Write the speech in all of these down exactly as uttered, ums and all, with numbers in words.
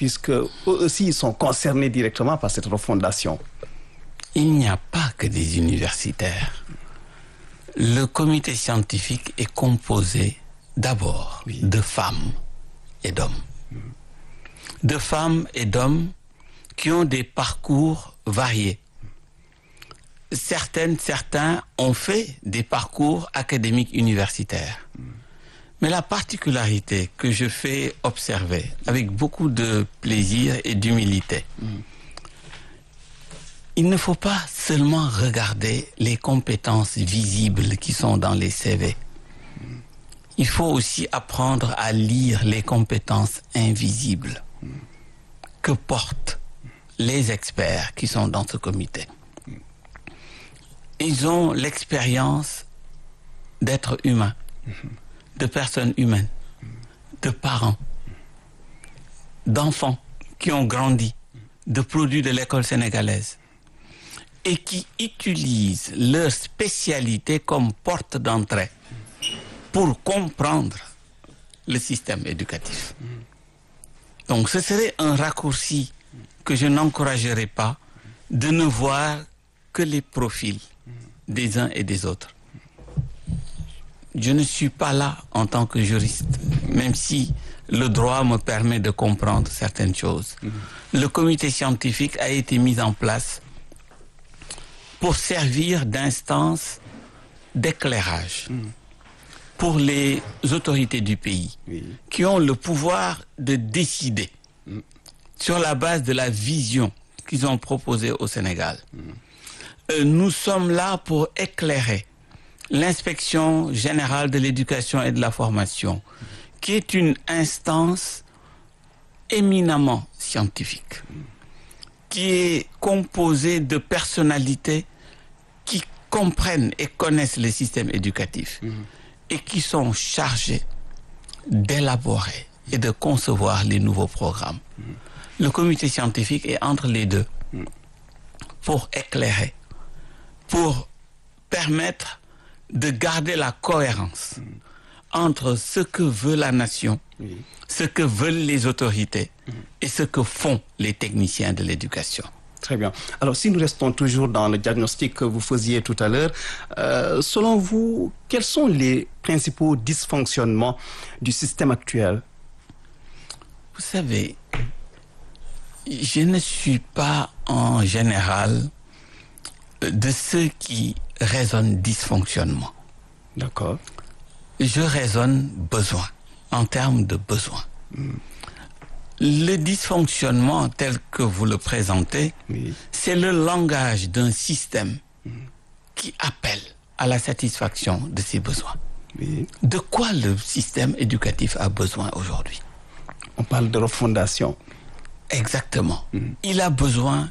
puisque eux aussi ils sont concernés directement par cette refondation? Il n'y a pas que des universitaires. Le comité scientifique est composé d'abord oui. de femmes et d'hommes. Mmh. De femmes et d'hommes qui ont des parcours variés. Certaines, certains ont fait des parcours académiques universitaires. Mmh. Mais la particularité que je fais observer avec beaucoup de plaisir et d'humilité, mmh. il ne faut pas seulement regarder les compétences visibles qui sont dans les C V. Mmh. Il faut aussi apprendre à lire les compétences invisibles mmh. que portent les experts qui sont dans ce comité. Mmh. Ils ont l'expérience d'être humains, mmh. de personnes humaines, mmh. de parents, d'enfants qui ont grandi, de produits de l'école sénégalaise, et qui utilisent leur spécialité comme porte d'entrée pour comprendre le système éducatif. Donc ce serait un raccourci que je n'encouragerais pas de ne voir que les profils des uns et des autres. Je ne suis pas là en tant que juriste, même si le droit me permet de comprendre certaines choses. Le comité scientifique a été mis en place pour servir d'instance d'éclairage mmh. pour les autorités du pays oui. qui ont le pouvoir de décider mmh. sur la base de la vision qu'ils ont proposée au Sénégal. Mmh. Euh, nous sommes là pour éclairer l'inspection générale de l'éducation et de la formation, mmh. qui est une instance éminemment scientifique, mmh. qui est composée de personnalités qui comprennent et connaissent le système éducatif mmh. et qui sont chargés d'élaborer et de concevoir les nouveaux programmes. Mmh. Le comité scientifique est entre les deux mmh. pour éclairer, pour permettre de garder la cohérence mmh. entre ce que veut la nation, mmh. ce que veulent les autorités mmh. et ce que font les techniciens de l'éducation. Très bien. Alors, si nous restons toujours dans le diagnostic que vous faisiez tout à l'heure, euh, selon vous, quels sont les principaux dysfonctionnements du système actuel? Vous savez, je ne suis pas en général de ceux qui raisonnent dysfonctionnement. D'accord. Je raisonne besoin, en termes de besoin. Mm. Le dysfonctionnement tel que vous le présentez, oui. c'est le langage d'un système mmh. qui appelle à la satisfaction de ses besoins. Oui. De quoi le système éducatif a besoin aujourd'hui? On parle de refondation. Exactement. Mmh. Il a besoin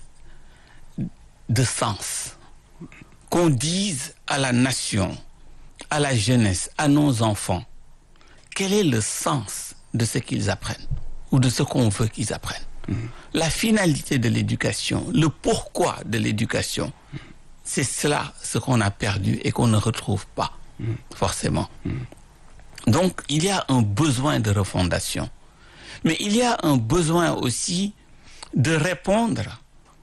de sens. Qu'on dise à la nation, à la jeunesse, à nos enfants, quel est le sens de ce qu'ils apprennent ou de ce qu'on veut qu'ils apprennent. Mmh. La finalité de l'éducation, le pourquoi de l'éducation, mmh. c'est cela ce qu'on a perdu et qu'on ne retrouve pas mmh. forcément. Mmh. Donc il y a un besoin de refondation, mais il y a un besoin aussi de répondre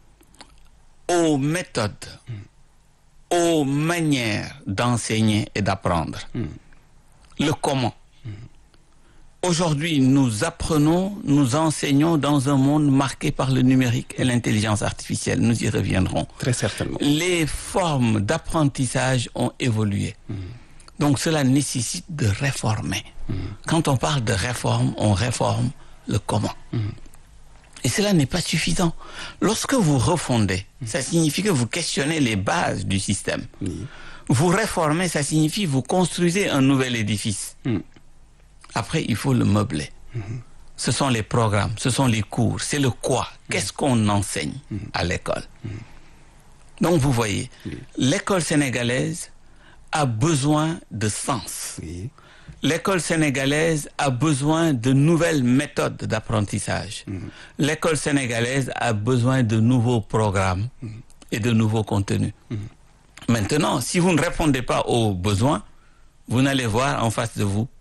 aux méthodes, mmh. aux manières d'enseigner et d'apprendre. Mmh. Le comment. Mmh. Aujourd'hui, nous apprenons, nous enseignons dans un monde marqué par le numérique et l'intelligence artificielle. Nous y reviendrons. Très certainement. Les formes d'apprentissage ont évolué. Mmh. Donc cela nécessite de réformer. Mmh. Quand on parle de réforme, on réforme le comment. Mmh. Et cela n'est pas suffisant. Lorsque vous refondez, mmh. ça signifie que vous questionnez les bases du système. Mmh. Vous réformez, ça signifie que vous construisez un nouvel édifice. Mmh. Après, il faut le meubler. Mmh. Ce sont les programmes, ce sont les cours, c'est le quoi. Mmh. Qu'est-ce qu'on enseigne mmh. à l'école? Mmh. Donc, vous voyez, mmh. l'école sénégalaise a besoin de sens. Mmh. L'école sénégalaise a besoin de nouvelles méthodes d'apprentissage. Mmh. L'école sénégalaise a besoin de nouveaux programmes mmh. et de nouveaux contenus. Mmh. Maintenant, si vous ne répondez pas aux besoins, vous n'allez voir en face de vous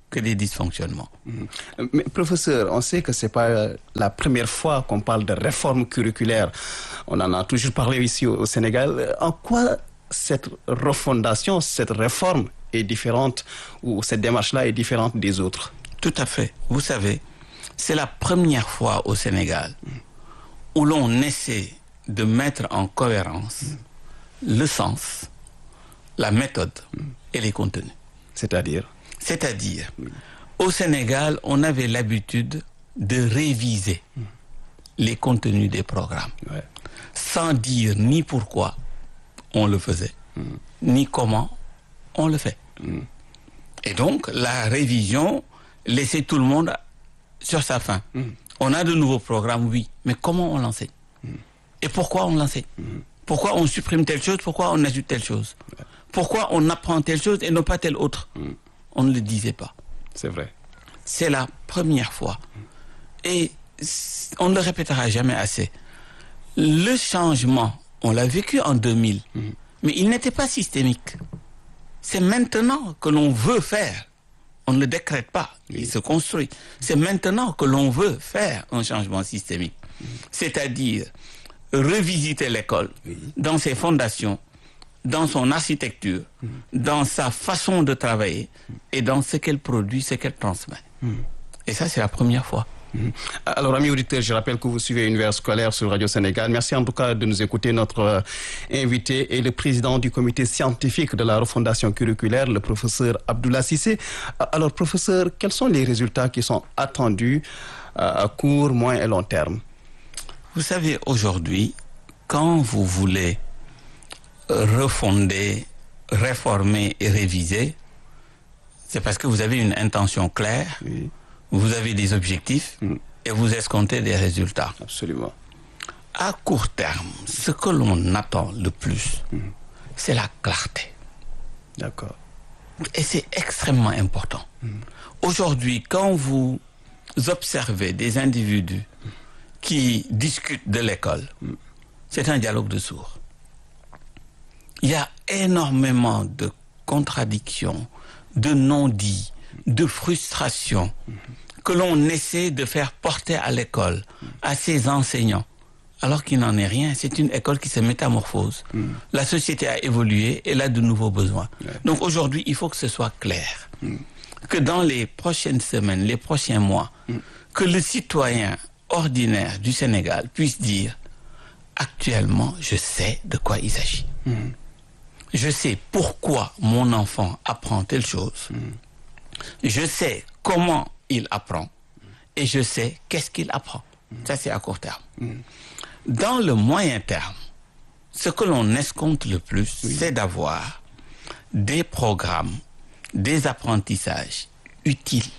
que des dysfonctionnements. Mmh. Mais professeur, on sait que c'est pas la première fois qu'on parle de réforme curriculaire. On en a toujours parlé ici au, au Sénégal. En quoi cette refondation, cette réforme est différente, ou cette démarche-là est différente des autres? Tout à fait. Vous savez, c'est la première fois au Sénégal où l'on essaie de mettre en cohérence le sens, la méthode et les contenus. C'est-à-dire? C'est-à-dire, au Sénégal, on avait l'habitude de réviser les contenus des programmes, Ouais. sans dire ni pourquoi on le faisait, ni comment on le fait. Et donc, la révision laissait tout le monde sur sa faim. On a de nouveaux programmes, oui, mais comment on l'enseigne? Et pourquoi on l'enseigne? Pourquoi on supprime telle chose? Pourquoi on ajoute telle chose? Pourquoi on apprend telle chose et non pas telle autre? On ne le disait pas. C'est vrai. C'est la première fois. Et on ne le répétera jamais assez. Le changement, on l'a vécu en deux mille, mais il n'était pas systémique. C'est maintenant que l'on veut faire. On ne le décrète pas, il se construit. C'est maintenant que l'on veut faire un changement systémique. C'est-à-dire revisiter l'école dans ses fondations, dans son architecture, dans sa façon de travailler et dans ce qu'elle produit, ce qu'elle transmet. Et ça, c'est la première fois. Alors, amis auditeurs, je rappelle que vous suivez Univers scolaire sur Radio Sénégal. Merci en tout cas de nous écouter. Notre euh, invité est le président du comité scientifique de la refondation curriculaire, le professeur Abdoulaye Cissé. Alors, professeur, quels sont les résultats qui sont attendus euh, à court, moyen et long terme? Vous savez, aujourd'hui, quand vous voulez refonder, réformer et réviser, c'est parce que vous avez une intention claire, Oui. vous avez des objectifs Mm. et vous escomptez des résultats. Absolument. À court terme, ce que l'on attend le plus, Mm. c'est la clarté. D'accord. Et c'est extrêmement important. Mm. Aujourd'hui, quand vous observez des individus qui discutent de l'école, mm. c'est un dialogue de sourds. Il y a énormément de contradictions, de non-dits, de frustrations que l'on essaie de faire porter à l'école, à ses enseignants, alors qu'il n'en est rien. C'est une école qui se métamorphose. Mm. La société a évolué, elle a de nouveaux besoins. Ouais. Donc aujourd'hui, il faut que ce soit clair. Mm. Que dans les prochaines semaines, les prochains mois, mm. que le citoyen ordinaire du Sénégal puisse dire « Actuellement, je sais de quoi il s'agit. Mm. Je sais pourquoi mon enfant apprend telle chose. Mm. Je sais comment il apprend et je sais qu'est-ce qu'il apprend. » Ça, c'est à court terme. Mm. Dans le moyen terme, ce que l'on escompte le plus, oui. c'est d'avoir des programmes, des apprentissages utiles.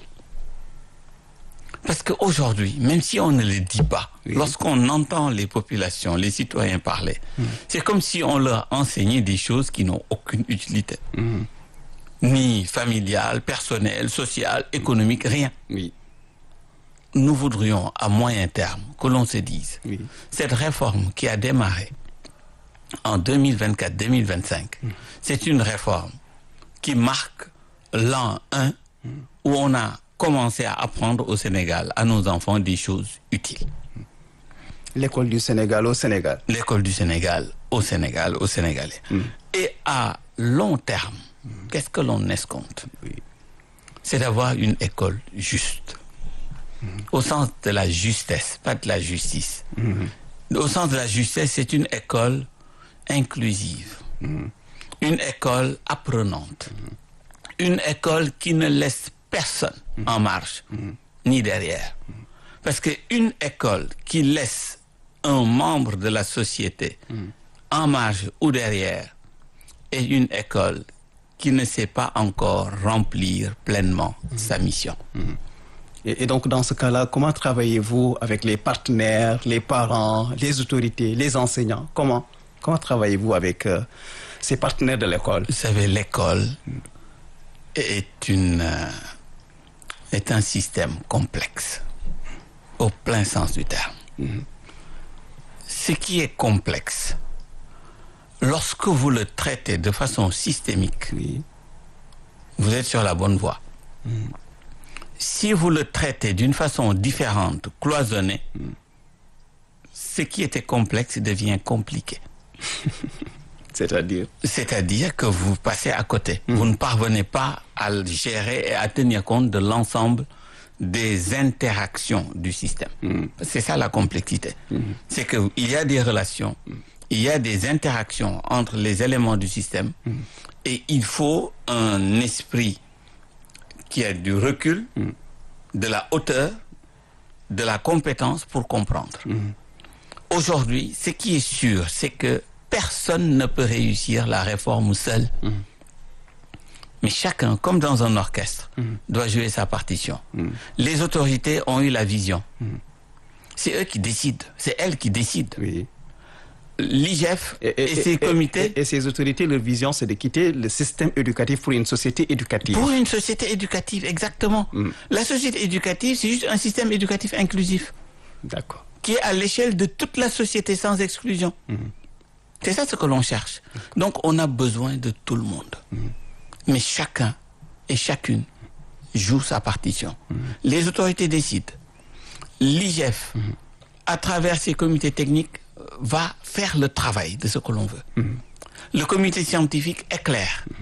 Parce qu'aujourd'hui, même si on ne le dit pas, oui. lorsqu'on entend les populations, les citoyens parler, mm. c'est comme si on leur enseignait des choses qui n'ont aucune utilité. Mm. Ni familiale, personnelle, sociale, économique, rien. Oui. Nous voudrions à moyen terme que l'on se dise, oui. cette réforme qui a démarré en deux mille vingt-quatre deux mille vingt-cinq, mm. c'est une réforme qui marque l'an un mm. où on a commencé à apprendre au Sénégal, à nos enfants, des choses utiles. L'école du Sénégal au Sénégal. L'école du Sénégal au Sénégal, aux Sénégalais. Mm. Et à long terme, mm. qu'est-ce que l'on escompte? Oui. C'est d'avoir une école juste. Mm. Au sens de la justesse, pas de la justice. Mm. Au sens de la justesse, c'est une école inclusive. Mm. Une école apprenante. Mm. Une école qui ne laisse personne mm. en marge, mm. ni derrière. Mm. Parce qu'une école qui laisse un membre de la société mm. en marge ou derrière est une école qui ne sait pas encore remplir pleinement mm. sa mission. Mm. Et, et donc, dans ce cas-là, comment travaillez-vous avec les partenaires, les parents, les autorités, les enseignants? Comment, comment travaillez-vous avec euh, ces partenaires de l'école? Vous savez, l'école mm. est une... Euh, est un système complexe, au plein sens du terme. Mm-hmm. Ce qui est complexe, lorsque vous le traitez de façon systémique, oui. vous êtes sur la bonne voie. Mm-hmm. si vous le traitez d'une façon différente, cloisonnée, mm. ce qui était complexe devient compliqué. C'est-à-dire C'est-à-dire que vous passez à côté. Mmh. Vous ne parvenez pas à le gérer et à tenir compte de l'ensemble des interactions du système. Mmh. C'est ça la complexité. Mmh. C'est qu'il y a des relations, mmh. il y a des interactions entre les éléments du système mmh. et il faut un esprit qui a du recul, mmh. de la hauteur, de la compétence pour comprendre. Mmh. Aujourd'hui, ce qui est sûr, c'est que personne ne peut réussir la réforme seul. Mmh. Mais chacun, comme dans un orchestre, mmh. doit jouer sa partition. Mmh. Les autorités ont eu la vision. Mmh. C'est eux qui décident. C'est elles qui décident. Oui. L'I G F et, et, et ses et, comités... Et, et ces autorités, leur vision, c'est de quitter le système éducatif pour une société éducative. Pour une société éducative, exactement. Mmh. La société éducative, c'est juste un système éducatif inclusif. D'accord. Qui est à l'échelle de toute la société sans exclusion. Mmh. C'est ça ce que l'on cherche. Donc on a besoin de tout le monde. Mmh. Mais chacun et chacune joue sa partition. Mmh. Les autorités décident. L'I G F, mmh. à travers ses comités techniques, va faire le travail de ce que l'on veut. Mmh. Le comité scientifique est clair. Mmh.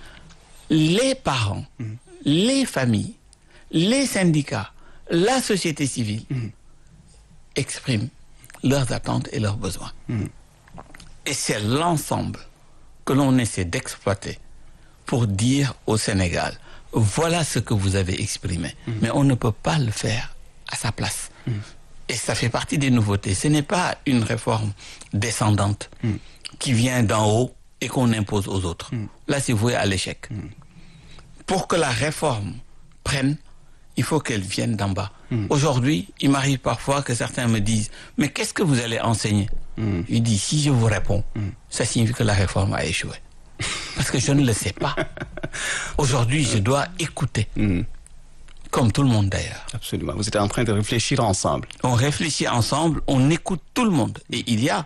Les parents, mmh. les familles, les syndicats, la société civile mmh. expriment leurs attentes et leurs besoins. Mmh. Et c'est l'ensemble que l'on essaie d'exploiter pour dire au Sénégal, voilà ce que vous avez exprimé. Mmh. Mais on ne peut pas le faire à sa place. Mmh. Et ça fait partie des nouveautés. Ce n'est pas une réforme descendante mmh. qui vient d'en haut et qu'on impose aux autres. Mmh. Là, c'est voué à l'échec. Mmh. Pour que la réforme prenne, il faut qu'elle vienne d'en bas. Mmh. Aujourd'hui, il m'arrive parfois que certains me disent « Mais qu'est-ce que vous allez enseigner ?» Mmh. Je dis « Si je vous réponds, mmh. ça signifie que la réforme a échoué. » Parce que je ne le sais pas. Aujourd'hui, je dois écouter. Mmh. Comme tout le monde d'ailleurs. Absolument. Vous êtes en train de réfléchir ensemble. On réfléchit ensemble, on écoute tout le monde. Et il y a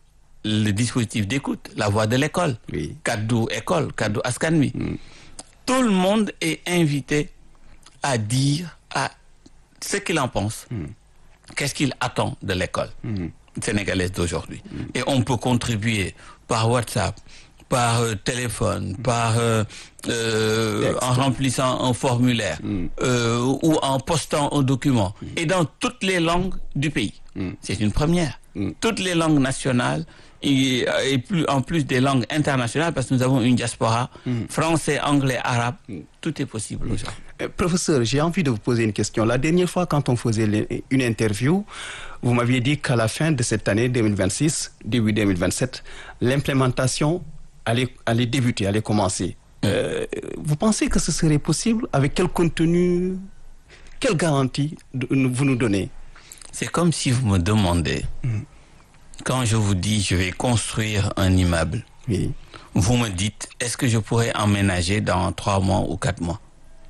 le dispositif d'écoute, la voix de l'école. Oui. Kaddu école, Kaddu askan wi. Mmh. Tout le monde est invité à dire à ce qu'il en pense. Mmh. Qu'est-ce qu'il attend de l'école mmh. sénégalaise d'aujourd'hui. Mmh. Et on peut contribuer par WhatsApp, par euh, téléphone, mmh. par euh, euh, en remplissant un formulaire mmh. euh, ou en postant un document. Mmh. Et dans toutes les langues du pays. Mmh. C'est une première. Mmh. Toutes les langues nationales et, et plus, en plus des langues internationales, parce que nous avons une diaspora, mmh. français, anglais, arabe, mmh. tout est possible aujourd'hui. Euh, professeur, j'ai envie de vous poser une question. La dernière fois, quand on faisait les, une interview, vous m'aviez dit qu'à la fin de cette année deux mille vingt-six, début deux mille vingt-sept, l'implémentation allait, allait débuter, allait commencer. Mmh. Euh, vous pensez que ce serait possible? Avec quel contenu, quelle garantie vous nous donnez? C'est comme si vous me demandez... Mmh. Quand je vous dis je vais construire un immeuble, oui. vous me dites est-ce que je pourrais emménager dans trois mois ou quatre mois?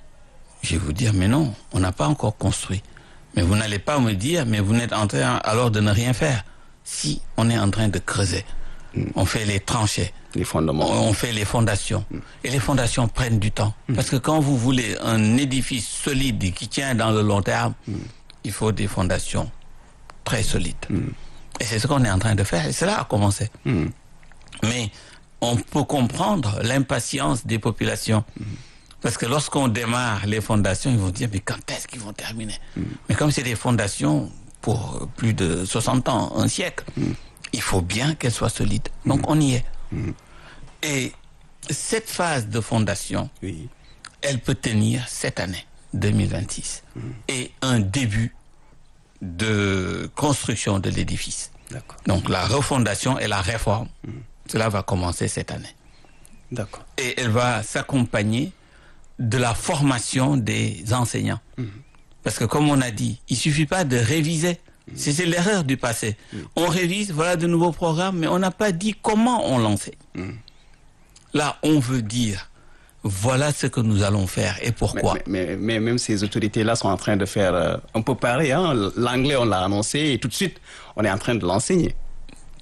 Je vais vous dire mais non, on n'a pas encore construit. Mais vous n'allez pas me dire mais vous n'êtes en train alors de ne rien faire. Si on est en train de creuser, mm. on fait les tranchées, les fondements, on, on fait les fondations. Mm. Et les fondations prennent du temps. Mm. Parce que quand vous voulez un édifice solide qui tient dans le long terme, mm. il faut des fondations très solides. Mm. Et c'est ce qu'on est en train de faire, et cela a commencé. Mmh. Mais on peut comprendre l'impatience des populations. Mmh. Parce que lorsqu'on démarre les fondations, ils vont dire, mais quand est-ce qu'ils vont terminer? Mmh. Mais comme c'est des fondations pour plus de soixante ans, un siècle, mmh. il faut bien qu'elles soient solides. Donc mmh. on y est. Mmh. Et cette phase de fondation, oui. elle peut tenir cette année, deux mille vingt-six, mmh. et un début de construction de l'édifice. D'accord. Donc la refondation et la réforme, mmh. cela va commencer cette année. D'accord. Et elle va s'accompagner de la formation des enseignants. Mmh. Parce que comme on a dit, il ne suffit pas de réviser. Mmh. C'est, c'est l'erreur du passé. Mmh. On révise, voilà de nouveaux programmes, mais on n'a pas dit comment on l'enseigne. Mmh. Là, on veut dire voilà ce que nous allons faire et pourquoi. Mais, mais, mais même ces autorités-là sont en train de faire euh, un peu pareil. Hein? L'anglais, on l'a annoncé et tout de suite, on est en train de l'enseigner.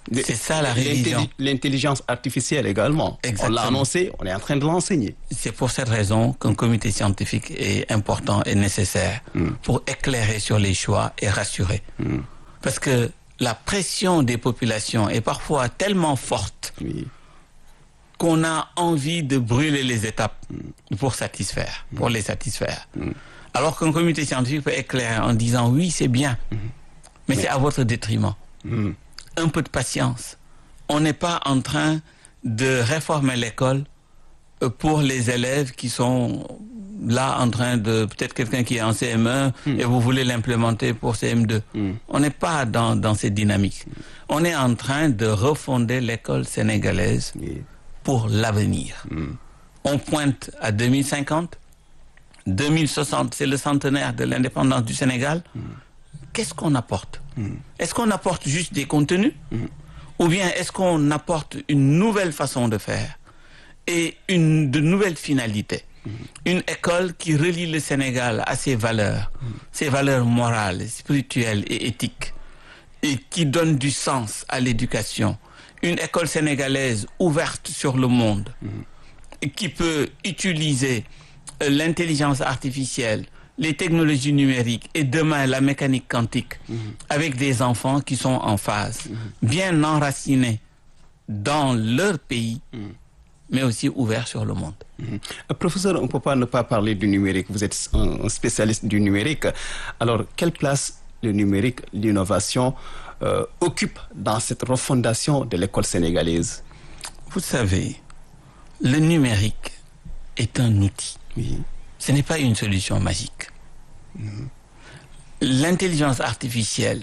C'est ça la révision. L'intelligence artificielle également. Exactement. On l'a annoncé, on est en train de l'enseigner. C'est pour cette raison qu'un comité scientifique est important et nécessaire mm. pour éclairer sur les choix et rassurer. Mm. Parce que la pression des populations est parfois tellement forte oui. qu'on a envie de brûler les étapes mm. pour satisfaire, mm. pour les satisfaire. Mm. Alors qu'un comité scientifique peut éclairer en disant oui, c'est bien, mm. mais, mais c'est à votre détriment. Mm. Un peu de patience. On n'est pas en train de réformer l'école pour les élèves qui sont là en train de... Peut-être quelqu'un qui est en C M un mm. et vous voulez l'implémenter pour C M deux. Mm. On n'est pas dans, dans cette dynamique. Mm. On est en train de refonder l'école sénégalaise mm. pour l'avenir. Mm. On pointe à deux mille cinquante. deux mille soixante, c'est le centenaire de l'indépendance du Sénégal. Mm. Qu'est-ce qu'on apporte? mm. Est-ce qu'on apporte juste des contenus? mm. Ou bien est-ce qu'on apporte une nouvelle façon de faire et une, de nouvelles finalités? mm. Une école qui relie le Sénégal à ses valeurs, mm. ses valeurs morales, spirituelles et éthiques, et qui donne du sens à l'éducation. Une école sénégalaise ouverte sur le monde, mm. et qui peut utiliser l'intelligence artificielle, les technologies numériques et demain la mécanique quantique mmh. avec des enfants qui sont en phase, mmh. bien enracinés dans leur pays, mmh. mais aussi ouverts sur le monde. Mmh. Euh, professeur, on ne peut pas ne pas parler du numérique. Vous êtes un spécialiste du numérique. Alors, quelle place le numérique, l'innovation euh, occupe dans cette refondation de l'école sénégalaise? Vous savez, le numérique est un outil. Oui. Ce n'est pas une solution magique. Mmh. L'intelligence artificielle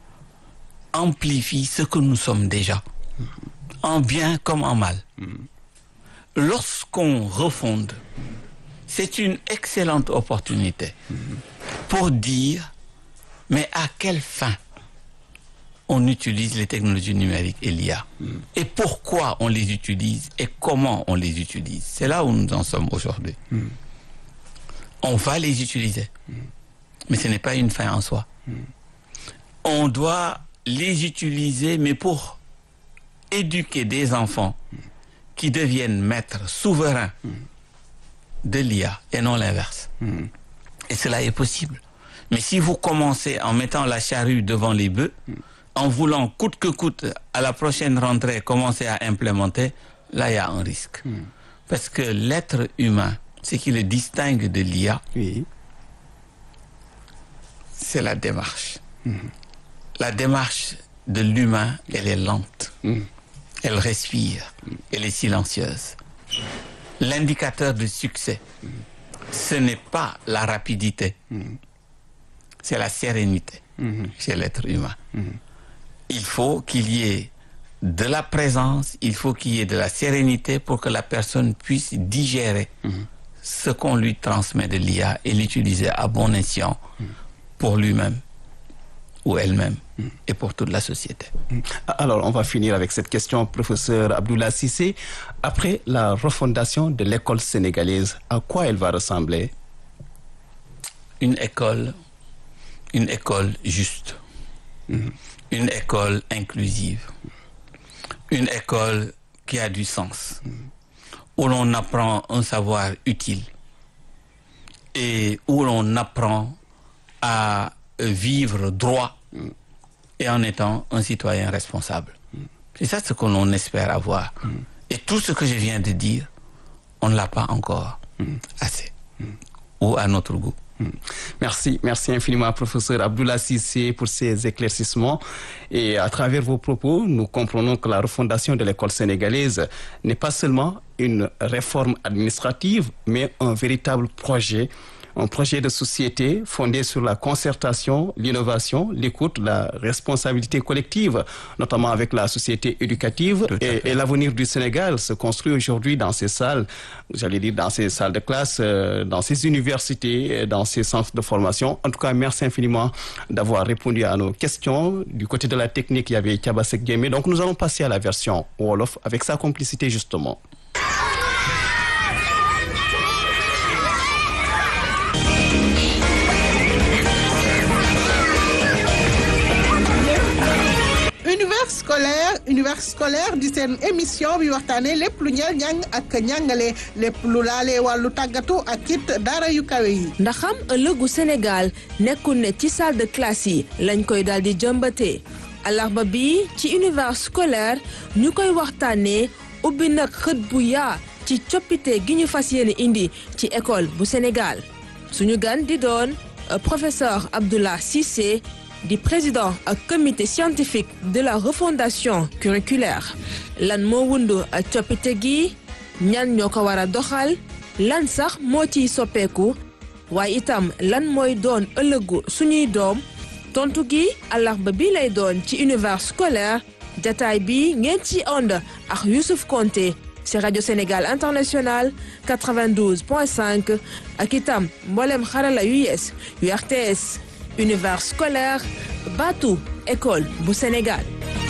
amplifie ce que nous sommes déjà, mmh. en bien comme en mal. Mmh. Lorsqu'on refonde, c'est une excellente opportunité mmh. pour dire, mais à quelle fin on utilise les technologies numériques et l'I A mmh. et pourquoi on les utilise et comment on les utilise. C'est là où nous en sommes aujourd'hui. Mmh. On va les utiliser, mmh. mais ce n'est pas une fin en soi. Mmh. On doit les utiliser, mais pour éduquer des enfants mmh. qui deviennent maîtres souverains mmh. de l'I A et non l'inverse. Mmh. Et cela est possible. Mais si vous commencez en mettant la charrue devant les bœufs, mmh. en voulant coûte que coûte à la prochaine rentrée commencer à implémenter, là il y a un risque. Mmh. Parce que l'être humain, ce qui le distingue de l'I A, oui. c'est la démarche. Mmh. La démarche de l'humain, elle est lente. Mmh. Elle respire. Mmh. Elle est silencieuse. L'indicateur de succès, mmh. ce n'est pas la rapidité. Mmh. C'est la sérénité mmh. chez l'être humain. Mmh. Il faut qu'il y ait de la présence, il faut qu'il y ait de la sérénité pour que la personne puisse digérer mmh. ce qu'on lui transmet de l'I A et l'utiliser à bon escient mmh. pour lui-même ou elle-même mmh. et pour toute la société. Mmh. Alors, on va finir avec cette question, professeur Abdoulaye Cissé. Après la refondation de l'école sénégalaise, à quoi elle va ressembler? Une école, une école juste, mmh. une école inclusive, une école qui a du sens, mmh. où l'on apprend un savoir utile et où l'on apprend à vivre droit mmh. et en étant un citoyen responsable. Mmh. C'est ça ce que l'on espère avoir. Mmh. Et tout ce que je viens de dire, on ne l'a pas encore mmh. assez, mmh. ou à notre goût. Merci, merci infiniment, professeur Abdoulaye Cissé, pour ces éclaircissements. Et à travers vos propos, nous comprenons que la refondation de l'école sénégalaise n'est pas seulement une réforme administrative, mais un véritable projet, un projet de société fondé sur la concertation, l'innovation, l'écoute, la responsabilité collective, notamment avec la société éducative. Et, et l'avenir du Sénégal se construit aujourd'hui dans ces salles, j'allais dire dans ces salles de classe, dans ces universités, dans ces centres de formation. En tout cas, merci infiniment d'avoir répondu à nos questions. Du côté de la technique, il y avait Thiabasek Guémé. Donc nous allons passer à la version Wolof avec sa complicité justement. scolaire univers scolaire di seen émission bi waxtaanee lépp lu ñeel njàng ak njàngale lépp lu laalee wàllu tàggatu ak it dara yu kawe yi. ndaxam ëllëgu Sénégal nekkul ne ci salle de classe yi lañ koy daal di jëmbatee alarba bi ci univers scolaire ñu koy waxtaanee ubbi nag xët bu yaa ci coppite gi ñu fas yéene indi ci école bu Sénégal suñu gan di doon professeur Abdoulaye Cissé di président ak comité scientifique de la refondation curriculaire lan moo wundu coppite gi ñan ñoo ko war a doxal lan sax moo ciy soppeeku waaye itam lan mooy doon ëllëgu suñuy doom tontu gi àllarba bi lay doon ci univers scolaire jataay bi ngeen ci ànd ak Youssouf Konté ci rajo Sénégal International quatre-vingt-douze point cinq ak itam mboolem xarala yu yees yu R T S univers scolaire baatu école bu Sénégal.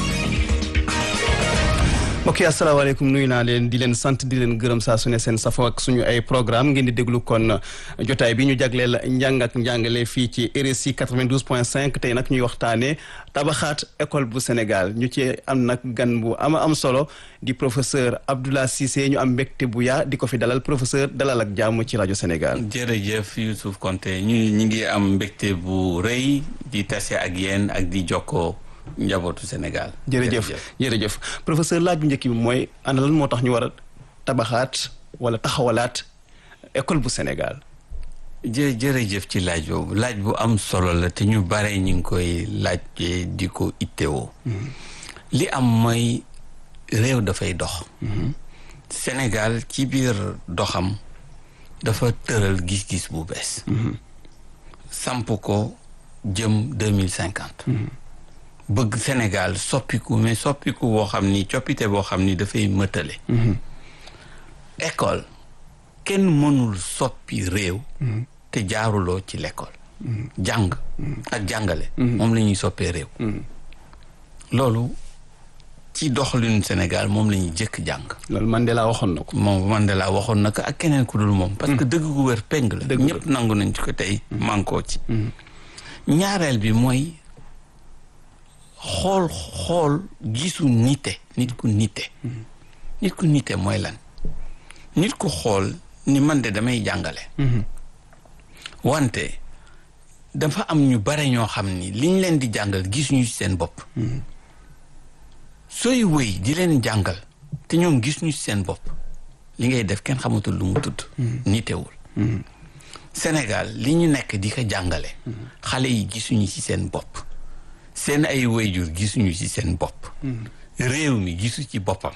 ok asalaamaaleykum nuyu naa leen di leen sant di leen gërëm saa su ne seen safo ak suñu ay programme ngeen di déglu kon jotaay bi ñu jagleel njàng ak njàngale fii ci R S I quatre-vingt-douze point cinq tey nag ñuy waxtaanee tabaxaat école bu Sénégal ñu ci am nag gan bu ama am solo di professeur Abdoulaye Cissé ñu am mbégte bu yaa di ko fi dalal professeur dalal ak jàmm ci rajo Sénégal. jërëjëf Youssouf Konté ñu ñu ngi am mbégte bu rëy di tase ak yéen ak di jokkoo njabootu Sénégal. jërëjëf jërëjëf professeur laaj bu njëkk bi mooy ana lan moo tax ñu war a tabaxaat wala taxawalaat école bu Sénégal. jë jërëjëf ci laaj boobu laaj bu am solo la te ñu bare ñu ngi koy laaj di ko ittewoo. li am mooy réew dafay dox. Sénégal ci biir doxam dafa tëral gis-gis bu bees. samp ko jëm deux mille cinquante. bëgg Sénégal soppiku mais soppiku boo xam ni coppite boo xam ni dafay mëtale. école kenn mënul soppi réew. te jaaruloo ci l'école. jàng ak jàngale. moom la ñuy soppee réew. loolu ci doxalinu Sénégal moom la ñuy jëkk jàng. loolu Mandela waxoon na ko. moom Mandela waxoon na ko ak keneen ku dul moom. parce que dëgg gu wér peng la. ñëpp nangu nañ ci ko tey mànkoo ci. ñaareel bi mooy. xool xool gisu nite nit ku nite nit ku nite mooy lan nit ku xool ni man de damay jàngale wante dafa am ñu bare ñoo xam ni liñ leen di jàngal gisuñu ci seen bopp sooy wéy di leen jàngal te ñoom gisuñu ci seen bopp li ngay def kenn xamatul lu mu tudd nitewul Sénégal li ñu nekk di ko jàngale xale yi gisuñu ci seen bopp seen ay wayjur gisuñu ci seen bopp réew mi gisu ci boppam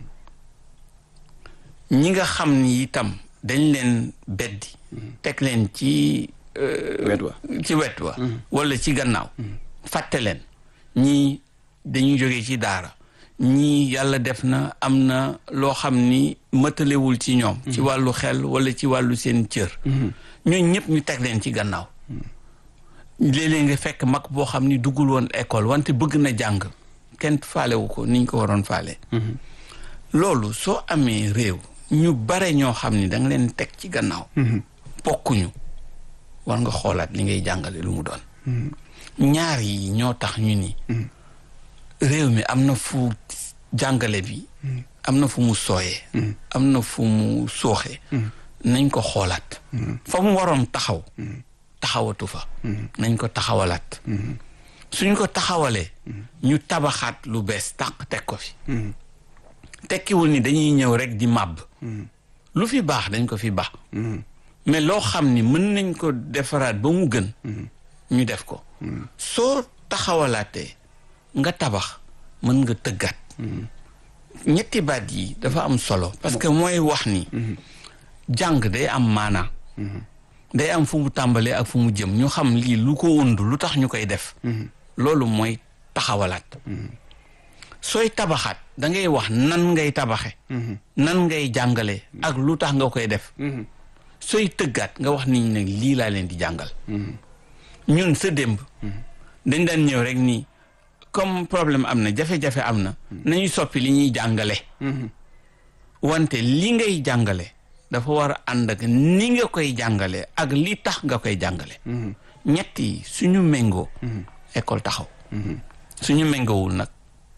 ñi nga xam ni itam dañ leen beddi teg leen ci wet wa ci wet wa wala ci gannaaw fàtte leen ñii dañuy jógee ci daara ñii yàlla def na am na loo xam ni mëtalewul ci ñoom ci wàllu xel wala ci wàllu seen cër ñooñu ñëpp ñu teg leen ci gannaaw léeg-léeg nga fekk mag boo xam ni duggul woon école wante bëgg na jàng kenn faalewu ko niñ ko waroon faale loolu soo amee réew ñu bare ñoo xam ni da nga leen teg ci gannaaw bokkuñu war nga xoolaat li ngay jàngale lu mu doon ñaar yi ñoo tax ñu ni réew mi am na fu jàngale bi am na fu mu sooyee am na fu mu sooxee nañ ko xoolaat fa mu waroon taxaw taxawatu fa nañ ko taxawalaat suñ ko taxawalee ñu tabaxaat lu bees tàq teg ko fi tekkiwul ni dañuy ñëw rek di màbb lu fi baax dañ ko fi baax mais loo xam ni mën nañ ko defaraat ba mu gën ñu def ko soo taxawalaatee nga tabax mën nga tëggaat ñetti baat yi dafa am solo parce que mooy wax ni jàng day am maanaa day am fu mu tàmbalee ak fu mu jëm ñu xam lii lu ko wund lu tax ñu koy def loolu mooy taxawalaat sooy tabaxaat da ngay wax nan ngay tabaxe nan ngay jàngale ak lu tax nga koy def sooy tëggaat nga wax nit ñi nag lii laa leen di jàngal ñun sa démb dañ daan ñëw rek nii comme problème am na jafe-jafe am na nañuy soppi li ñuy jàngale wante li ngay jàngale dafa war a ànd ak ni nga koy jàngale ak li tax nga koy jàngale ñett yi suñu méngoo école taxaw suñu méngoowul nag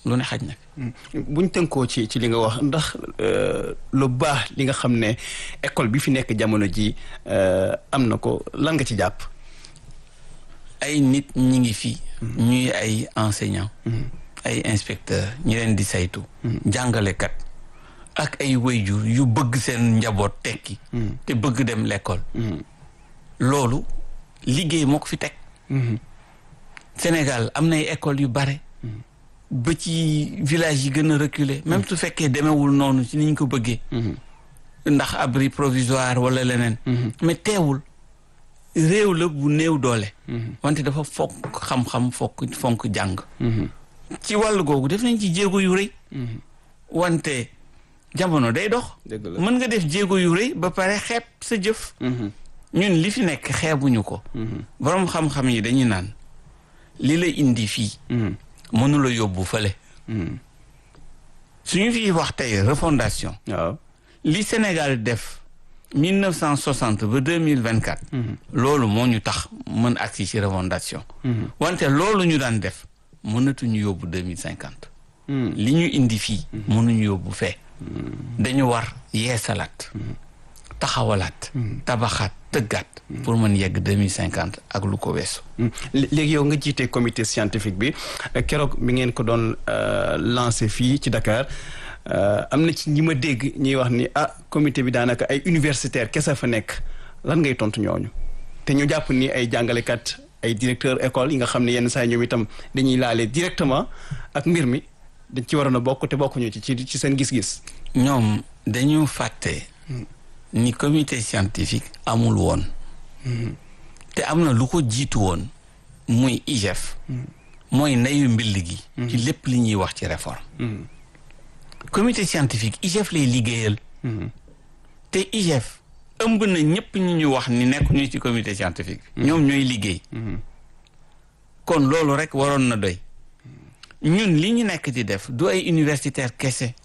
lu ne xaj na. buñ tënkoo ci ci li nga wax ndax lu baax li nga xam ne école bi fi nekk jamono ji am na ko lan nga ci jàpp. ay nit ñi ngi fi. ñuy ay enseignants. ay inspecteurs ñi leen di saytu. jàngalekat ak ay waajur yu bëgg seen njaboot tekki. te bëgg dem l'école. loolu liggéey moo ko fi teg. Sénégal am na ay écoles yu bare. ba ci village yi gën a reculé même su fekkee demewul noonu ci ni ñu ko bëggee. ndax abri provisoire wala leneen. mais teewul réew la bu néew doole. wante dafa fokk xam-xam fokk fonk jàng. ci wàllu googu def nañ ci jéego yu rëy. wante jamono day dox. mën nga def jéego yu rëy ba pare xeeb sa jëf. ñun li fi nekk xeebuñu ko. borom xam-xam yi dañuy naan li la indi fii. mënula yóbbu fële. suñu fi wax tey refondation. waaw li Sénégal def mille neuf cent soixante ba deux mille vingt quatre. loolu moo ñu tax mën agsi ci refondation. wante loolu ñu daan def mënatuñu yóbbu deux mille cinquante. li ñu indi fii. mënuñu yóbbu fee. dañu war yeesalaat. taxawalaat. tabaxaat tëggaat. pour mën yegg deux mille cinquante ak lu ko weesu. léegi yow nga jiite comité scientifique bi keroog mi ngeen ko doon lancé fii ci Dakar am na ci ñi ma dégg ñuy wax ni ah comité bi daanaka ay universitaire kese fa nekk lan ngay tontu ñooñu te ñu jàpp ni ay jàngalekat ay directeur école yi nga xam ne yenn saa ñoom itam dañuy laale directement ak mbir mi dañ ci waroon a bokk te bokkuñu ci ci ci seen gis-gis. ñoom dañu fàtte. ni comité scientifique amul woon. te am na lu ko jiitu woon muy I G E F. mooy ndeyu mbill gi. ci lépp li ñuy wax ci réforme. comité scientifique I G E F lay liggéeyal. te I G E F ëmb na ñëpp ñi ñu wax ni nekkuñu ci comité scientifique. ñoom ñooy liggéey. kon loolu rek waroon na doy. ñun li ñu nekk di def du ay universitaire kese.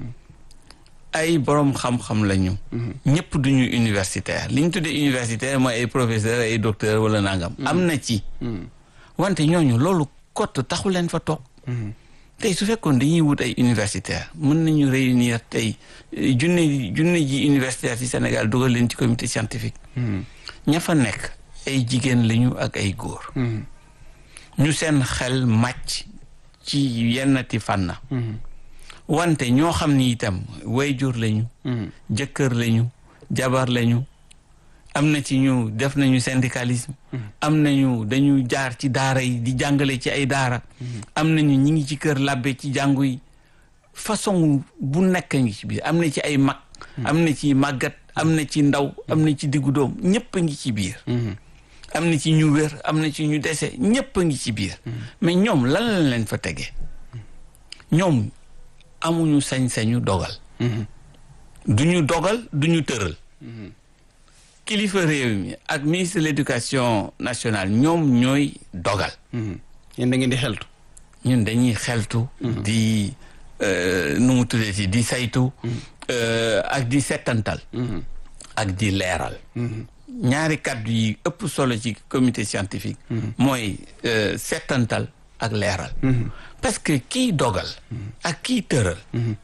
ay borom xam-xam lañu. ñëpp duñu universitaire li ñu tuddee universitaire mooy ay professeur ay docteur wala nangam. am na ci. wante ñooñu loolu kott taxu leen fa toog. tey su fekkoon dañuy wut ay universitaire mën nañu réunir tey junne junne ji universitaire ci Sénégal dugal leen ci comité scientifique. ña fa nekk ay jigéen lañu ak ay góor. ñu seen xel màcc ci yennati fànna. wante ñoo xam ni itam wayjur lañu. jëkkër lañu jabar lañu. am na ci ñu def nañu syndicalisme. am nañu dañu jaar ci daara yi di jàngale ci ay daara. am nañu ñi ngi ci kër labbe ci jàngu yi façon bu nekk ngi ci biir am na ci ay mag. am na ci màggat am na ci ndaw am na ci diggu doom ñëpp a ngi ci biir. am na ci ñu wér am na ci ñu dese ñëpp a ngi ci biir. mais ñoom lan lañ leen fa tege ñoom. amuñu sañ-sañu dogal. duñu dogal duñu tëral. kilifa réew mi ak ministre de l'éducation nationale ñoom ñooy dogal. yéen da ngeen di xeltu. ñun dañuy xeltu. di nu mu tuddee di saytu. ak di settantal. ak di leeral. ñaari kàddu yi ëpp solo ci comité scientifique. mooy settantal ak leeral. parce que kiy dogal ak kiy tëral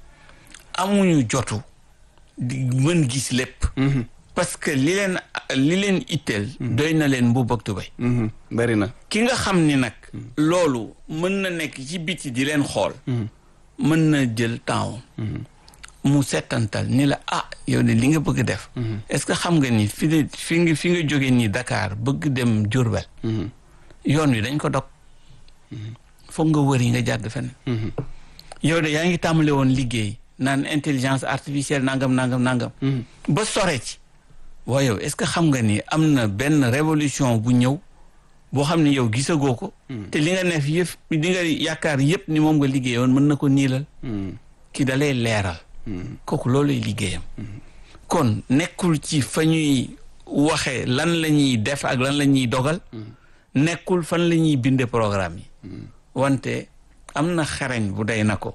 amuñu jotu di mën gis lépp. parce que li leen li leen itteel doy na leen mbubb ak tubéy. bari na ki nga xam ni nag loolu mën na nekk ci biti di leen xool mën na jël temps mu settantal ni la ah yow de li nga bëgg def est-ce que xam nga ni fi fi nga fi nga jóge nii Dakar bëgg dem Diourbel yoon wi dañ ko dog foog nga wër yi nga jàdd fenn. yow de yaa ngi tàmbale woon liggéey naan intelligence artificielle nangam nangam nangam. ba sore ci. waaye yow est-ce que xam nga ni am na benn révolution bu ñëw boo xam ne yow gisagoo ko. te li nga neef yëpp li nga yaakaar yëpp ni moom nga liggéeyoon mën na ko niilal. ki da lay leeral. kooku looluy liggéeyam. kon nekkul ci fa ñuy waxe lan la ñuy def ak lan la ñuy dogal. nekkul fan la ñuy binde programme yi. wante am na xarañ bu day na ko.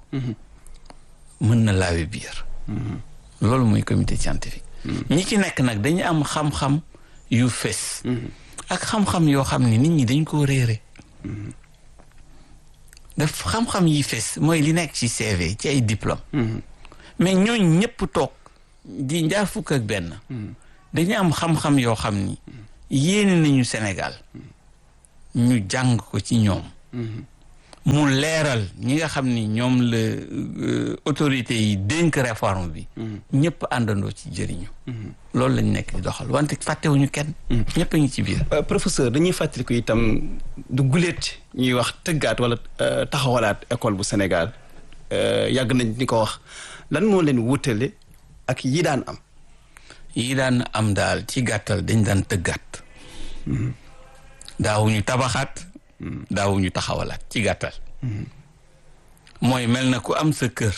mën na laawe biir. loolu mooy comité scientifique. ñi ci nekk nag dañu am xam-xam yu fes. ak xam-xam yoo xam ne nit ñi dañ koo réere. daf xam-xam yi fees mooy li nekk ci C V ci ay diplôme mais ñooñ ñëpp toog di njaar fukk ak benn dañu am xam-xam yoo xam ni yéene nañu Sénégal ñu jàng ko ci ñoom mu leeral ñi nga xam ni ñoom la autorités yi dénk réforme bi ñëpp àndandoo ci jëriñu loolu lañ nekk di doxal wante fàttewuñu kenn ñëpp a ngi ci biir professeur dañuy fàttaliku itam du guléet ñuy wax tëggaat wala taxawalaat école bu Sénégal yàgg nañ ni ko wax lan moo leen wutale ak yi daan am yi daan am daal ci gàttal dañ daan tëggaat daawuñu tabaxaat daawuñu taxawalaat ci gàttal mooy mel na ku am sa kër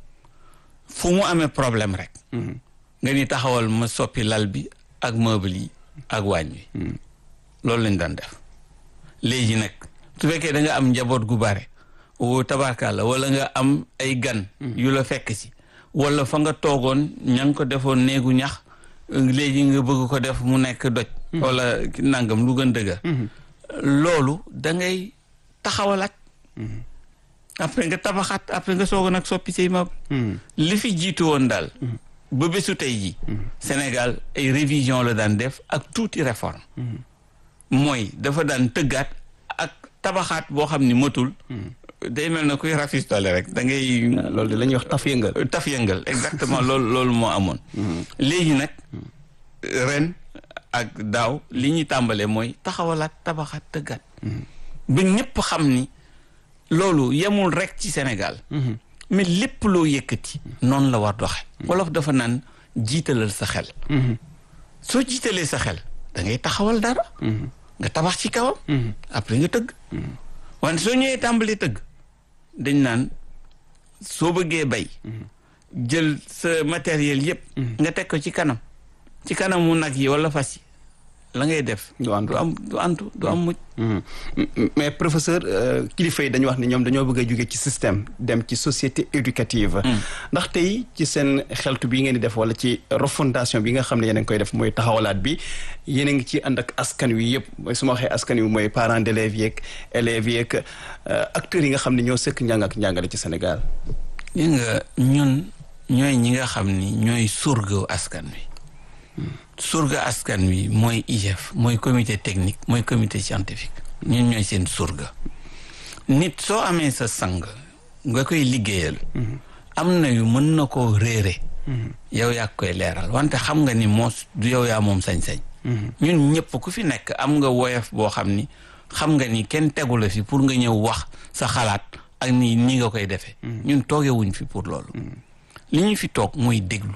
fu mu amee problème rek nga ni taxawal ma soppi lal bi ak meuble yi ak waañ wi loolu lañ daan def léegi nag su fekkee da nga am njaboot gu bare o tabarkalla wala nga am ay gan yu la fekk si wala fa nga toogoon ña nga ko defoon néegu ñax léegi nga bëgg ko def mu nekk doj wala nangam lu gën dëgër loolu da ngay taxawalaat après nga tabaxaat après nga soog nag soppi say meuble li fi jiitu woon daal ba bésu tey ji Sénégal ay révision la daan def ak tuuti réforme mooy dafa daan tëggaat ak tabaxaat boo xam ni matul day mel na kuy rafistole rek da ngay loolu de la ñuy wax taf yëngal taf yëngal exactement loolu loolu moo amoon léegi nag ren ak daaw li ñuy tàmbalee mooy taxawalaat tabaxaat tëggaat ba ñëpp xam ni loolu yemul rek ci Sénégal mais lépp loo yëkkati noonu la war doxe wolof dafa naan jiitalal sa xel soo jiitalee sa xel da ngay taxawal dara nga tabax ci kawam après nga tëgg wante soo ñëwee tàmbali tëgg dañ naan soo bëggee bay jël sa matériel yëpp nga teg ko ci kanam ci kanamu nag yi wala fas yi la ngay def du am du antu du am mujj mais professeur kilifa yi dañu wax ne ñoom dañoo bëgg a jóge ci système dem ci société éducative ndax tey ci seen xeltu bi ngeen di def wala ci refondation bi nga xam ne yéen a ngi koy def mooy taxawalaat bi yéen a ngi ci ànd ak askan wi yëpp mooy su ma waxee askan wi mooy parents d'élèves yeeg élèves yeeg acteurs yi nga xam ne ñoo sëkk njàng ak njàngale ci Sénégal yi nga ñun ñooy ñi nga xam ni ñooy surga askan wi surga askan wi mooy I G F mooy comité technique mooy comité scientifique ñun ñooy seen surga nit soo amee sa sang nga koy liggéeyal am na yu mën na koo réere yow yaa koy leeral wante xam nga ni moos du yow yaa moom sañ-sañ ñun ñëpp ku fi nekk am nga woyof boo xam ni xam nga ni kenn tegu la fi pour nga ñëw wax sa xalaat ak ni ni nga koy defee ñun toogewuñ fi pour loolu li ñu fi toog mooy déglu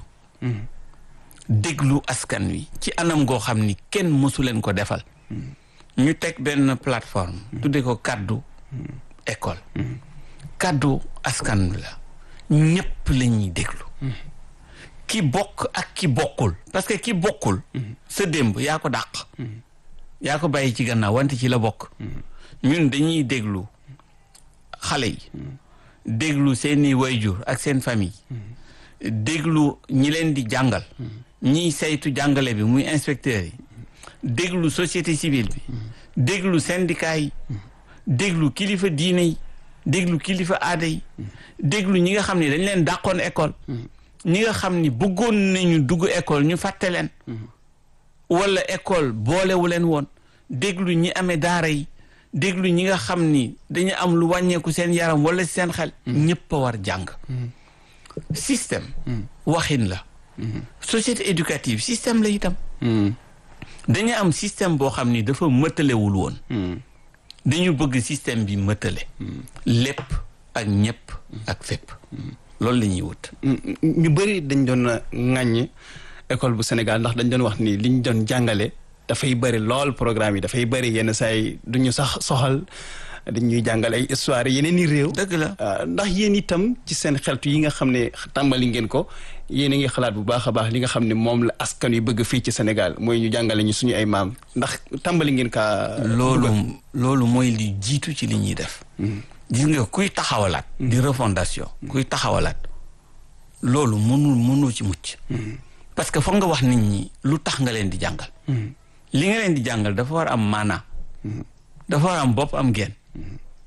déglu askan wi ci anam goo xam ni kenn mësu leen ko defal ñu teg benn plateforme tudde ko kaddu école kaddu askan wi la ñëpp la ñuy déglu ki bokk ak ki bokkul parce que ki bokkul sa démb yaa ko dàq yaa ko bàyyi ci gannaaw wante ci la bokk ñun dañuy déglu xale yi déglu seeni wayjur ak seen famille déglu ñi leen di jàngal ñiy saytu jàngale bi muy inspecteurs yi déglu société civile bi déglu syndicat yi déglu kilifa diine yi déglu kilifa aada yi déglu ñi nga xam ne dañ leen dàqoon école ñi nga xam ni bëggoon nañu dugg école ñu fàtte leen wala école boolewu leen woon déglu ñi amee daara yi déglu ñi nga xam ni dañu am lu wàññeeku seen yaram wala seen xel ñëpp a war jàng système waxin la société éducative système la itam dañu am système boo xam ni dafa mëtalewul woon dañu bëgg système bi mëtale lépp ak ñëpp ak fépp loolu la ñuy wut ñu bëri dañ doon ŋàññ école bu Sénégal ndax dañ doon wax ni liñ doon jàngale dafay bëri lool programme yi dafay bëri yenn saa yi duñu sax soxal dañuy jàngal ay histoire yeneen i réew. dëgg la ndax yéen itam ci seen xeltu yi nga xam ne tàmbali ngeen ko yéen a ngi xalaat bu baax a baax li nga xam ne moom la askan wi bëgg fii ci Sénégal mooy ñu jàngale ñu suñu ay maam ndax tàmbali ngeen kaa. loolu loolu mooy li jiitu ci li ñuy def. gis nga kuy taxawalaat. di refondation. kuy taxawalaat loolu mënul mënoo ci mucc. parce que foog nga wax nit ñi lu tax nga leen di jàngal. li nga leen di jàngal dafa war am maanaa. dafa war am bopp am genn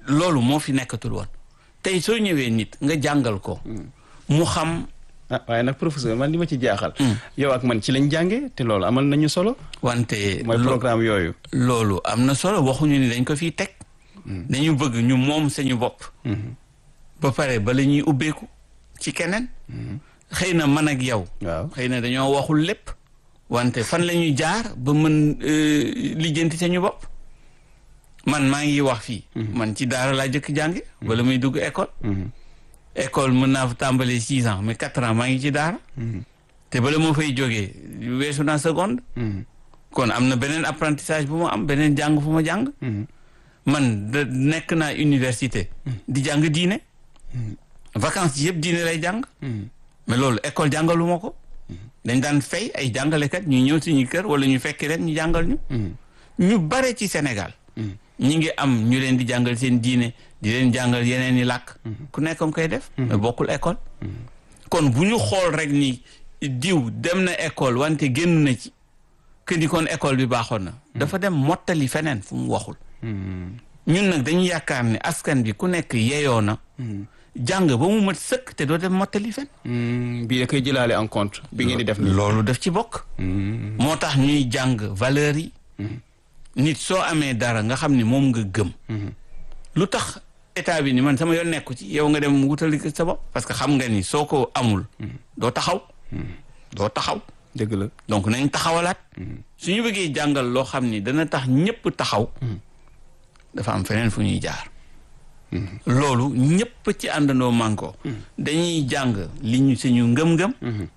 loolu moo fi nekkatul woon tey soo ñëwee nit nga jàngal ko mu xam ah waaye nag professeur man li ma ci jaaxal yow ak man ci lañ jànge te loolu amal nañu solo wante mooy programme yooyu loolu am na solo waxuñu ni dañ ko fiy teg dañu bëgg ñu moom sañu bopp ba pare ba la ñuy ubbeeku ci keneen xëy na man ak yow waaw xëy na dañoo waxul lépp wante fan la ñuy jaar ba mën lijjanti sañu bopp man maa ngi wax fii man ci daara laa jëkk jànge wala muy dugg école école mën naa fa tàmbalee six ans mais quatre ans maa ngi ci daara te bala moo fay jógee weesu naa seconde kon am na beneen apprentissage bu ma am beneen jàng fu ma jàng man da nekk naa université di jàng diine vacances yi yëpp diine lay jàng mais loolu école jàngalu ma ko dañ daan fay ay jàngalekat ñu ñëw suñu kër wala ñu fekk leen ñu jàngal ñu ñu bare ci Sénégal ñi ngi am ñu leen di jàngal seen diine di leen jàngal yeneen i làkk ku nekk nga koy def mais bokkul école kon bu ñu xool rek ni diw dem na école wante génn na ci que ni kon école bi baaxoon na dafa dem mottali feneen fu mu waxul ñun nag dañu yaakaar ne askan bi ku nekk yeyoo na jàng ba mu mat sëkk te doo dem mottali fen bii da koy jëlaale en compte bi ngeen di def loolu def ci bokk moo tax ñuy jàng valeurs yi nit soo amee dara nga xam ni moom nga gëm lu tax état bi ni man sama yoon nekku ci yow nga dem wutali sa bopp parce que xam nga ni soo ko amul doo taxaw doo taxaw dëgg la donc nañ taxawalaat suñu bëggee jàngal loo xam ni dana tax ñëpp taxaw dafa am feneen fu ñuy jaar loolu ñëpp ci àndandoo manko dañuy jàng li ñu suñu ngëm-ngëm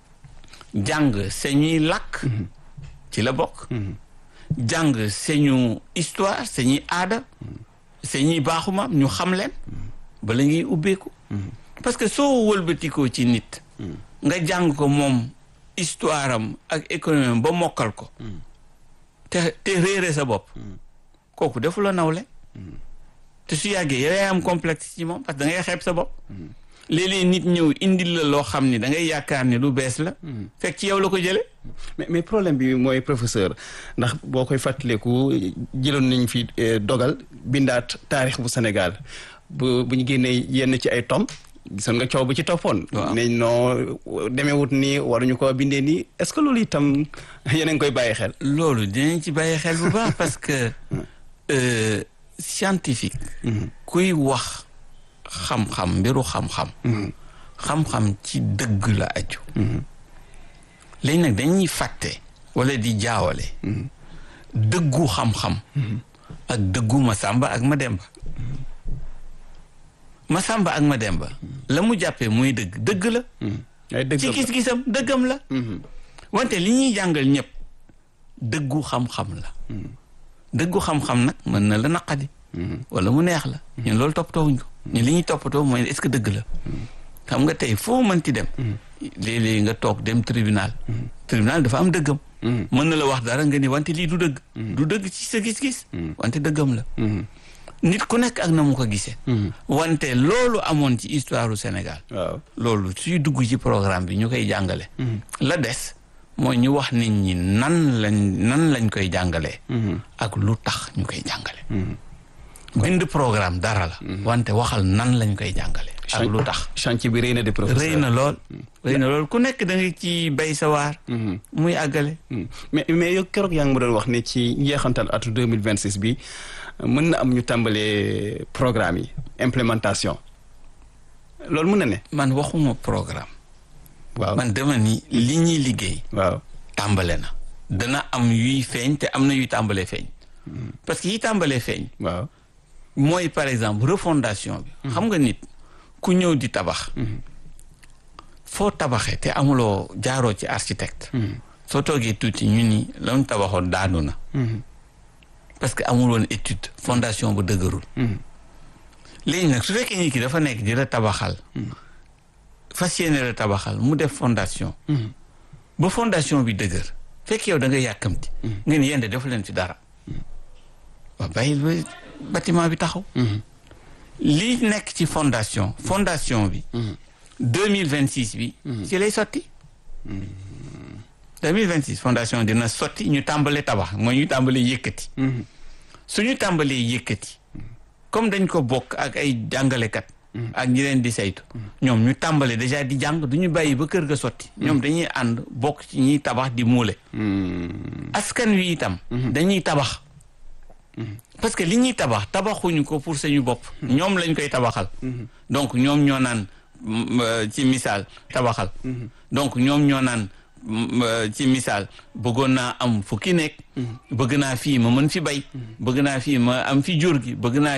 jàng sañuy làkk ci la bokk jàng sañu histoire sañuy aada sañuy baaxuma ñu xam leen ba la ñuy ubbeeku parce que soo wëlbatikoo ci nit nga jàng ko moom histoire am ak économie am ba mokkal ko te te réere sa bopp kooku defu la nawle te su yàggee yow yaay am complexe ci moom parce que da ngay xeeb sa bopp léeg-léeg nit ñëw indil la loo xam ni da ngay yaakaar ni lu bees la fekk ci yow la ko jële mais mais problème bi mooy professeur ndax boo koy fàttaliku jëloon nañ fi dogal bindaat taarix bu Sénégal bu bu ñu génnee yenn ci ay tom gisoon nga coow bu ci toppoon ne noo demeewut nii waruñu ko bindee nii est-ce que loolu itam yéen a ngi koy bàyyi xel loolu dinañ ci bàyyi xel bu baax parce que euh, scientifique kuy wax xam-xam mbiru xam-xam xam-xam ci dëgg la aju léegi nag dañuy fàtte wala di jaawale dëggu xam-xam ak dëggu Masamba ak Mademba Masamba ak Mademba la mu jàppee muy dëgg dëgg la ci gis-gisam dëggam la wante li ñuy jàngal ñëpp dëggu xam-xam la dëggu xam-xam nag mën na la naqadi wala mu neex la ñun loolu toppatoowuñ ko ñun li ñuy toppatoo mooy est-ce que dëgg la xam nga tey foo mënti dem léeg-léeg nga toog dem tribunal tribunal dafa am dëggam mën na la wax dara nga ni wante lii du dëgg du dëgg ci sa gis-gis wante dëggam la nit ku nekk ak na mu ko gisee wante loolu amoon ci histoire du Sénégal waaw loolu suy dugg ci programme bi ñu koy jàngale la des mooy ñu wax nit ñi nan lañ nan lañ koy jàngalee ak lu tax ñu koy jàngale bind programme dara la wante waxal nan lañ koy jàngale ak lu tax chantier bi rëy na de professeur rëy na lool rëy na lool ku nekk da nga ci bay sa waar muy àggale mais mais yow keroog yaa ngi ma doon wax ne ci njeexantal atu deux mille vingt six bi mën na am ñu tàmbalee programme yi implémentation loolu mën na ne man waxuma programme waaw man dama ni li ñuy liggéey waaw tàmbale na dana am yuy feeñ te am na yuy tàmbalee feeñ parce que yi tàmbalee feeñ waaw mooy par exemple refondation bi xam nga nit ku ñëw di tabax foo tabaxee te amuloo jaaroo ci architecte soo toogee tuuti ñu ni la mu tabaxoon daanu na parce que amul woon étude fondation bu dëgërul léegi nag su fekkee nit ki dafa nekk di la tabaxal fas yéene la tabaxal mu def fondation ba fondation bi dëgër fekk yow da nga yàkkamti nga ni yende defu leen ci dara waaw bàyyil ba bâtiment bi taxaw li nekk ci fondation fondation bi deux mille vingt six bi ci lay sotti deux mille vingt six fondation dina sotti ñu tàmbalee tabax mooy ñu tàmbalee yëkkati suñu tàmbalee yëkkati comme dañ ko bokk ak ay jàngalekat ak ñi leen di saytu ñoom ñu tàmbale déjà di jàng du ñu bàyyi ba kër ga sotti ñoom dañuy ànd bokk ci ñiy tabax di muule askan wi itam dañuy tabax parce que li ñuy tabax tabaxuñu ko pour suñu bopp ñoom lañ koy tabaxal donc ñoom ñoo naan ci misaal tabaxal donc ñoom ñoo naan ci misaal bëggoon naa am fukki nekk bëgg naa fii ma mën fi bay bëgg naa fii ma am fi jur gi bëgg naa